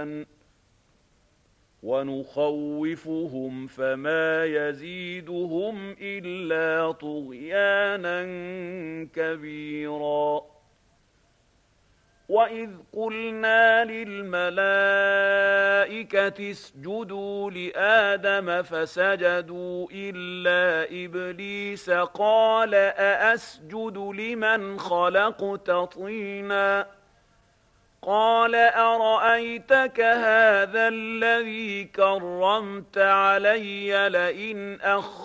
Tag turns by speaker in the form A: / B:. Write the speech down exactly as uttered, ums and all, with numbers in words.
A: طغيانا ونخوفهم فما يزيدهم إلا طغيانا كبيرا وإذ قلنا للملائكة اسجدوا لآدم فسجدوا إلا إبليس قال أأسجد لمن خلقت طينا قال أرأيتك هذا الذي كرمت علي لئن أخرجتني